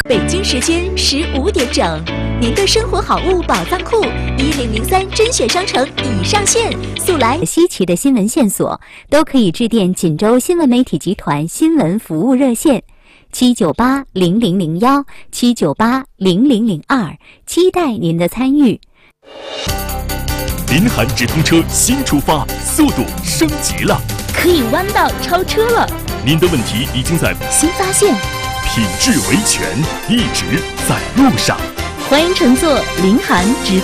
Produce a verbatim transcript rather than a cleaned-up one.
北京时间十五点整，您的生活好物宝藏库一零零三甄选商城已上线，速来！ 稀奇的新闻线索都可以致电锦州新闻媒体集团新闻服务热线七九八零零零幺七九八零零零二，期待您的参与。 林涵直通车新出发，速度升级了， 可以弯道超车了。 您的问题已经在新发现， 品质维权一直在路上。 欢迎乘坐林涵直